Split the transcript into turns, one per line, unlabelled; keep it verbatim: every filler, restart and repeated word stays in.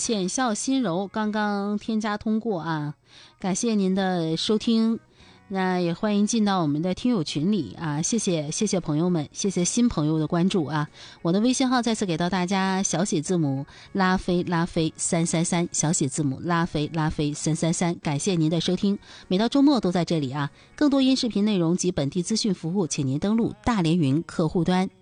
浅笑心柔刚刚添加通过啊，感谢您的收听。那也欢迎进到我们的听友群里啊，谢谢谢谢朋友们，谢谢新朋友的关注啊。我的微信号再次给到大家，小写字母拉菲拉菲三三三，小写字母拉菲拉菲三三三，感谢您的收听，每到周末都在这里啊。更多音视频内容及本地资讯服务，请您登录大连云客户端。